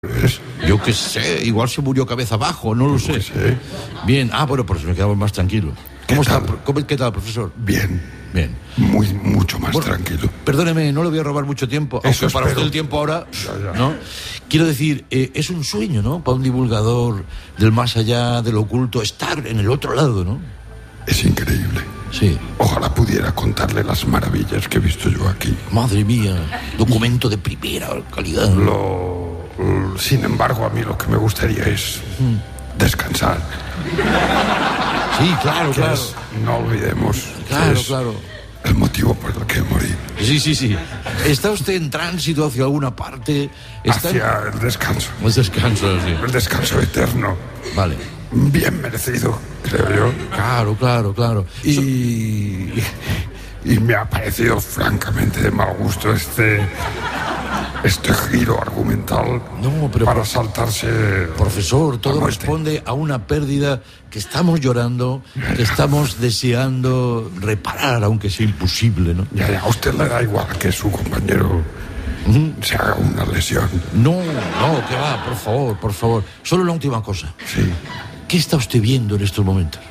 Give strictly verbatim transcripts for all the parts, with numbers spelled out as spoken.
¿Es? Yo qué sé, igual se murió cabeza abajo, no lo sé. No sé. Bien, ah, bueno, pues me quedamos más tranquilo. ¿Cómo ¿Qué está? tal? ¿Cómo, ¿Qué tal, profesor? Bien. Bien. Muy, mucho más Bueno, tranquilo. Perdóneme, no le voy a robar mucho tiempo, Eso aunque para espero. usted el tiempo ahora, Ya, ya. ¿no? Quiero decir, eh, es un sueño, ¿no? Para un divulgador del más allá, del oculto, estar en el otro lado, ¿no? Es increíble. Sí. Ojalá pudiera contarle las maravillas que he visto yo aquí. Madre mía, documento de primera calidad. Lo, sin embargo, a mí lo que me gustaría es descansar. Sí, claro, Que claro. es, no olvidemos que Claro, es claro. el motivo por el que morí. Sí, sí, sí. ¿Está usted en tránsito hacia alguna parte? ¿Está en- Hacia el descanso. Un descanso, sí. El descanso eterno. Vale. Bien merecido, creo yo. Claro, claro, claro. Y, y me ha parecido francamente de mal gusto este, este giro argumental No, pero para por- saltarse. Profesor, la todo muerte. responde a una pérdida que estamos llorando, que estamos deseando reparar, aunque sea imposible, ¿no? Ya, ya, a usted le da igual que su compañero se haga una lesión. No, no, que va, por favor, por favor. Solo la última cosa. Sí, ¿Qué está usted viendo en estos momentos?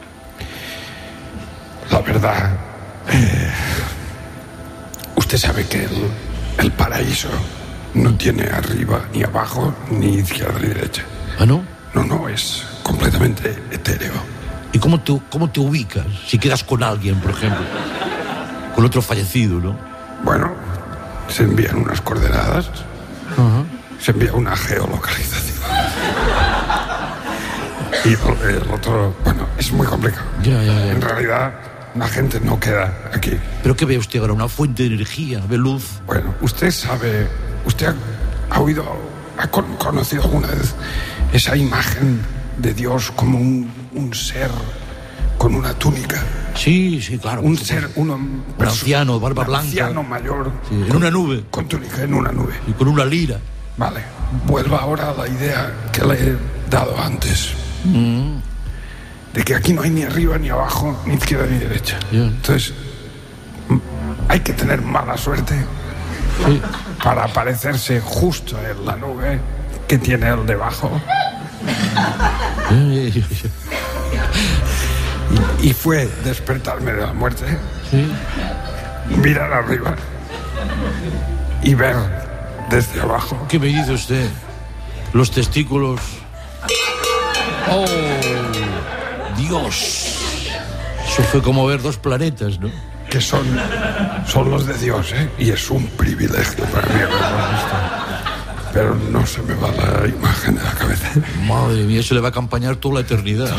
la verdad. eh, usted sabe que el, el paraíso no tiene arriba ni abajo, ni izquierda ni derecha. ¿Ah, no? No, no, es completamente etéreo. ¿Y cómo te, cómo te ubicas si quedas con alguien, por ejemplo? Con otro fallecido, ¿no? Bueno, se envían unas coordenadas, se envía una geolocalización. Y el, el otro, bueno, es muy complicado. Ya, ya, ya. En realidad, la gente no queda aquí. ¿Pero qué ve usted ahora? ¿Una fuente de energía? ¿Ve luz? Bueno, usted sabe, usted ha, ha oído, ha con- conocido alguna vez esa imagen de Dios como un, un ser con una túnica. Sí, sí, claro. Un por ser, supuesto. uno, Un anciano, barba un blanca. anciano mayor. Sí, en una nube. Con túnica en una nube. Y con una lira. Vale, vuelva ahora a la idea que le he dado antes. De que aquí no hay ni arriba, ni abajo, ni izquierda, ni derecha. Ya. Entonces, m- hay que tener mala suerte Sí. para aparecerse justo en la nube que tiene el debajo. Y, y fue despertarme de la muerte, Sí. mirar arriba y ver desde abajo. ¿Qué me dice usted? Los testículos. ¡Oh! ¡Dios! Eso fue como ver dos planetas, ¿no? Que son, son los de Dios, ¿eh? Y es un privilegio para mí haberlos visto. Pero no se me va la imagen de la cabeza. Madre mía, eso le va a acompañar toda la eternidad.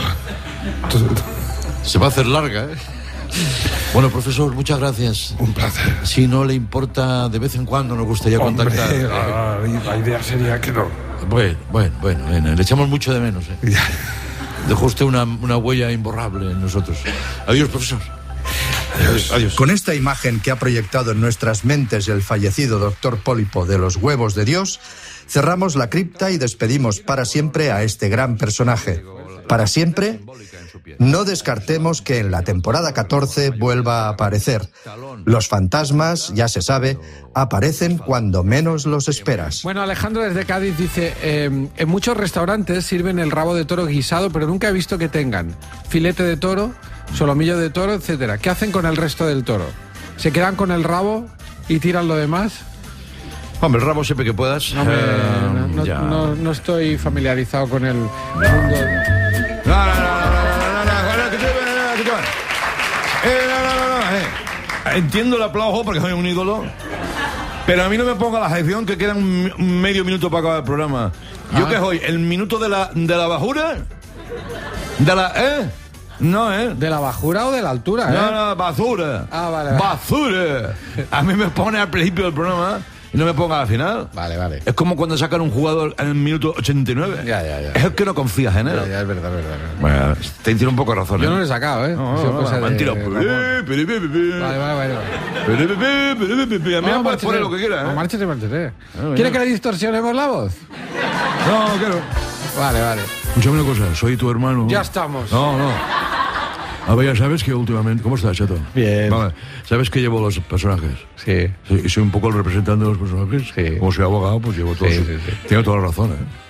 Se va a hacer larga, ¿eh? Bueno, profesor, muchas gracias. Un placer. Si no le importa, de vez en cuando nos gustaría Hombre, contactar. la, la idea sería que no. Bueno, bueno, bueno, bueno, le echamos mucho de menos, ¿eh? Dejó usted una, una huella imborrable en nosotros. Adiós, profesor. Adiós. Adiós. Con esta imagen que ha proyectado en nuestras mentes el fallecido doctor Pólipo de los huevos de Dios, cerramos la cripta y despedimos para siempre a este gran personaje. Para siempre, no descartemos que en la temporada catorce vuelva a aparecer. Los fantasmas, ya se sabe, aparecen cuando menos los esperas. Bueno, Alejandro desde Cádiz dice, eh, en muchos restaurantes sirven el rabo de toro guisado, pero nunca he visto que tengan filete de toro, solomillo de toro, etcétera. ¿Qué hacen con el resto del toro? ¿Se quedan con el rabo y tiran lo demás? Hombre, el rabo siempre que puedas. No, me- Eh, no, no- ya. no- no estoy familiarizado con el mundo. No, no, no, no, no, no, no, no, escúchame, escúchame. Eh, no, no, no, no, eh. Entiendo el aplauso porque soy un ídolo, pero a mí no me ponga la sección que queda un, un medio minuto para acabar el programa. ¿Yo Ah. qué soy? ¿El minuto de la, de la bajura? ¿De la, eh? No, ¿eh? ¿De la bajura o de la altura, eh? No, no, basura. Ah, vale, vale. Basura. A mí me pone al principio del programa y no me ponga al final. Vale, vale. Es como cuando sacan un jugador en el minuto ochenta y nueve. Ya, ya, ya. Es el que no confías en él. Ya, ya, es verdad, es verdad. es verdad. Bueno, te tiene un poco de razón. Yo ¿eh? no lo he sacado, ¿eh? No, Ha sido no, cosa no, de- mentira. Ramón. Vale, Vale, vale, vale. A mí me puedes poner lo que quieras. No, ¿eh? márchate, márchate. bueno. ¿Quiere que le distorsionemos la voz? No, quiero. Vale, vale. Escúchame una cosa, soy tu hermano. Ya estamos. No, no. A ver, ya sabes que últimamente... ¿Cómo estás, Chato? Bien. Vale. ¿Sabes que llevo los personajes? Sí. Sí, y soy un poco el representante de los personajes. Sí. Como soy abogado, pues llevo todo. Sí, su- sí, sí. Tengo toda la razón, ¿eh?